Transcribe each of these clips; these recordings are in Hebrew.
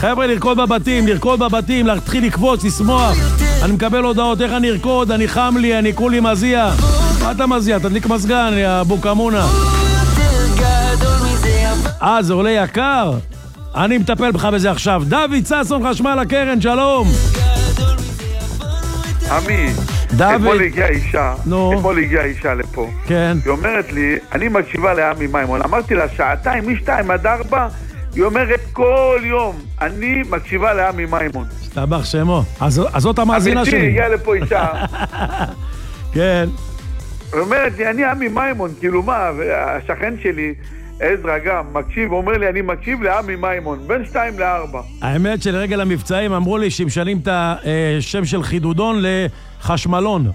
חבר'ה, לרקוד בבתים, להתחיל לקבוץ, לשמוח. אני מקבל הודעות, איך אני ארקוד, אני חם לי, אני כולי מזיע. מה אתה מזיע? תדליק מזגן, יא בוקמונה. זה עולה יקר? אני מטפל בך בזה עכשיו. דוד ששון, חשמל הקרן, שלום. עמי, אתמול הגיעה אישה לפה. כן. היא אומרת לי, אני מקשיבה לעמי מימון. אמרתי לה, שעתיים, מ-2 עד 4, היא אומרת כל יום, אני מקשיבה לעמי מימון. שתבח שמו. אז זאת המאזינה שלי. אמיתי, הגיעה לפה אישה. כן. היא אומרת לי, אני עמי מימון, כאילו מה, והשכן שלי, עזרא גם, מקשיב, אומר לי, אני מקשיב לעמי מימון, בין 2 ל-4. האמת שלרגל המבצעים אמרו לי שמשנים את השם של חידודון לחשמלון.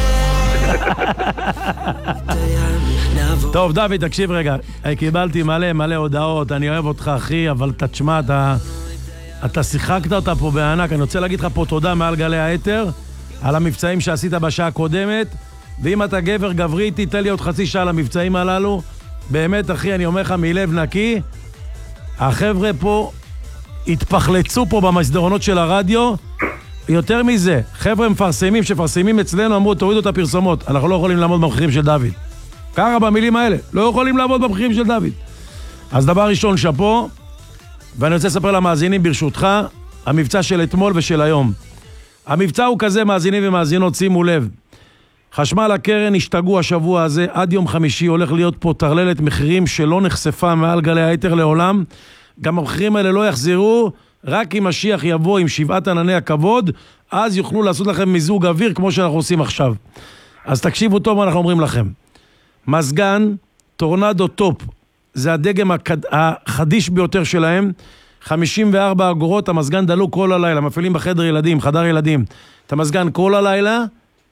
טוב, דוד, תקשיב רגע. קיבלתי מלא הודעות, אני אוהב אותך, אחי, אבל תשמע, אתה שיחקת אותה פה בענק. אני רוצה להגיד לך פה תודה מעל גלי האתר, על המבצעים שעשית בשעה הקודמת, ואם אתה גבר גברי, תיתן לי עוד חצי שעה למבצעים הללו. באמת, אחי, אני אומר לך מלב נקי, החבר'ה פה התפחלצו פה במסדרונות של הרדיו. יותר מזה, חבר'ה מפרסמים שפרסמים אצלנו, אמרו, תורידו את הפרסומות, אנחנו לא יכולים לעמוד במחירים של דוד. ככה במילים האלה, לא יכולים לעמוד במחירים של דוד. אז דבר ראשון, שפו, ואני רוצה לספר למאזינים ברשותך, המבצע של אתמול ושל היום. המבצע הוא כזה, מאזינים ומאזינות, שימו לב. חשמל הקרן השתגעו השבוע הזה, עד יום חמישי הולך להיות פה תרללת מחירים שלא נחשפה מעל גלי היתר לעולם. גם המחירים האלה לא יחזרו, רק אם משיח יבוא עם 7 ענני הכבוד, אז יוכלו לעשות לכם מיזוג אוויר כמו שאנחנו עושים עכשיו. אז תקשיבו טוב מה אנחנו אומרים לכם. מזגן, טורנדו טופ, זה הדגם החדיש ביותר שלהם, 54 אגורות, המזגן דלוק כל הלילה, מפעילים בחדר ילדים, חדר ילדים. את המזגן כל הלילה,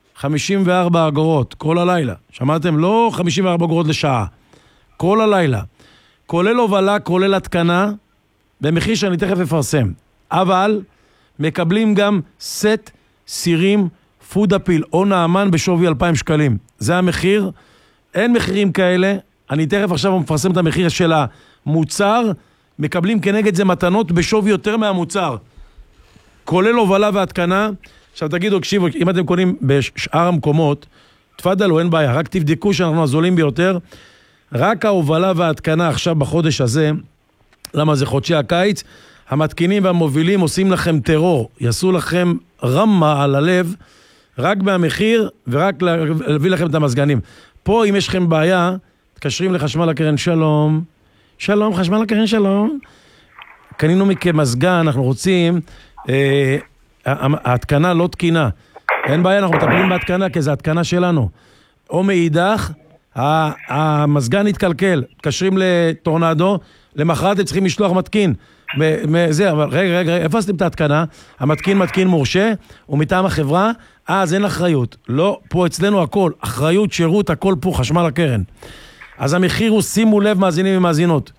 54 אגורות, כל הלילה. שמעתם? לא 54 אגורות לשעה. כל הלילה. כולל הובלה, כולל התקנה, במחיר שאני תכף אפרסם. אבל מקבלים גם סט סירים פוד אפיל או נאמן בשווי 2,000 שקלים. זה המחיר. אין מחירים כאלה. אני תכף עכשיו מפרסם את המחיר של המוצר. מקבלים כנגד זה מתנות בשווי יותר מהמוצר. כולל הובלה והתקנה. עכשיו תגידו, הקשיבו, אם אתם קונים בשאר המקומות, תפדלו, אין בעיה, רק תבדקו שאנחנו הזולים ביותר. רק ההובלה וההתקנה עכשיו בחודש הזה, למה זה חודשי הקיץ, המתקינים והמובילים עושים לכם טרור, יעשו לכם רמה על הלב, רק מהמחיר ורק להביא לכם את המזגנים. פה אם יש לכם בעיה, תקשרים לחשמל הקרן, שלום. שלום, חשמל הקרן, שלום. קנינו מכם מזגן, אנחנו רוצים... ההתקנה לא תקינה. אין בעיה, אנחנו מטפלים בהתקנה, כי זה התקנה שלנו. או מאידך, המזגן התקלקל, קשרים לטורנדו, למחרת צריכים לשלוח מתקין. אבל רגע, איפה עשיתם את ההתקנה? המתקין מתקין מורשה, ומטעם החברה, אז אין אחריות. לא, פה אצלנו הכל, אחריות, שירות, הכל פה, חשמל הקרן. אז המחיר הוא, שימו לב, מאזינים ומאזינות,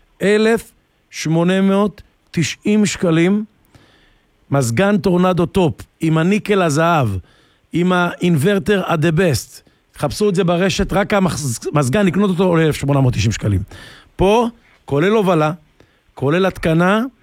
1,890 שקלים, מזגן טורנדו טופ, עם הניקל הזהב, עם האינברטר עד הבסט. תחפשו את זה ברשת, רק המזגן, לקנות אותו עולה 1,890 שקלים. פה, כולל הובלה, כולל התקנה,